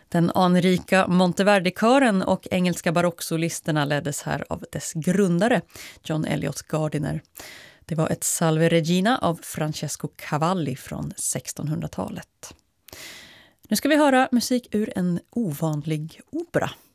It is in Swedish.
Den anrika Monteverdi-kören och engelska barocksolisterna leddes här av dess grundare, John Eliot Gardiner. Det var ett Salve Regina av Francesco Cavalli från 1600-talet. Nu ska vi höra musik ur en ovanlig opera.